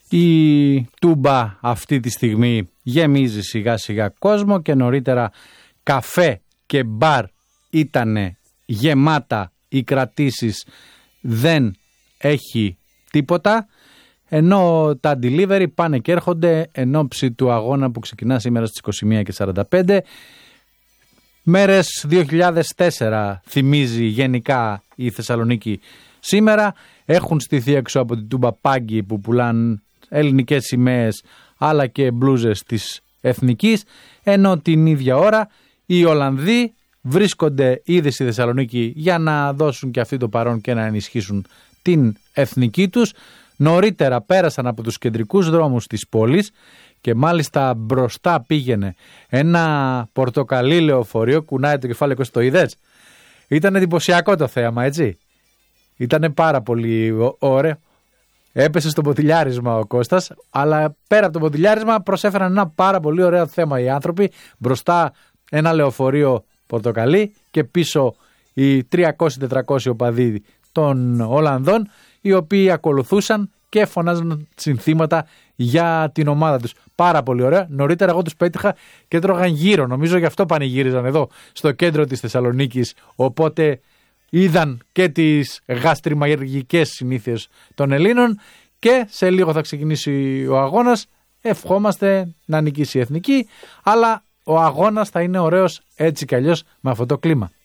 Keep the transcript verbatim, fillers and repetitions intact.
Η Τούμπα αυτή τη στιγμή γεμίζει σιγά σιγά κόσμο και νωρίτερα καφέ και μπαρ ήτανε γεμάτα, οι κρατήσεις δεν έχει τίποτα, ενώ τα delivery πάνε και έρχονται εν ώψη του αγώνα που ξεκινά σήμερα στις είκοσι μία και σαράντα πέντε. Μέρες δύο χιλιάδες τέσσερα θυμίζει γενικά η Θεσσαλονίκη σήμερα. Έχουν στηθεί έξω από την Τούμπα πάγκοι που πουλάν ελληνικές σημαίες αλλά και μπλούζες της εθνικής, ενώ την ίδια ώρα οι Ολλανδοί βρίσκονται ήδη στη Θεσσαλονίκη για να δώσουν και αυτοί το παρόν και να ενισχύσουν την εθνική τους. Νωρίτερα πέρασαν από τους κεντρικούς δρόμους της πόλης και μάλιστα μπροστά πήγαινε ένα πορτοκαλί λεωφορείο, κουνάει το κεφάλι και το είδες. Ήταν εντυπωσιακό το θέαμα, έτσι. Ήταν πάρα πολύ ωραίο. Έπεσε στο ποτηλιάρισμα ο Κώστας, αλλά πέρα από το ποτηλιάρισμα προσέφεραν ένα πάρα πολύ ωραίο θέμα οι άνθρωποι. Μπροστά ένα λεωφορείο πορτοκαλί και πίσω οι τριακόσιοι τετρακόσιοι οπαδοί των Ολλανδών, οι οποίοι ακολουθούσαν και φωνάζαν συνθήματα για την ομάδα τους. Πάρα πολύ ωραία. νωρίτερα εγώ τους πέτυχα και τρώγαν γύρω. Νομίζω γι' αυτό πανηγύριζαν εδώ στο κέντρο της Θεσσαλονίκης. Οπότε είδαν και τις γαστριμαγεργικές συνήθειες των Ελλήνων και σε λίγο θα ξεκινήσει ο αγώνας. Ευχόμαστε να νικήσει η εθνική, αλλά ο αγώνας θα είναι ωραίος έτσι κι αλλιώς με αυτό το κλίμα.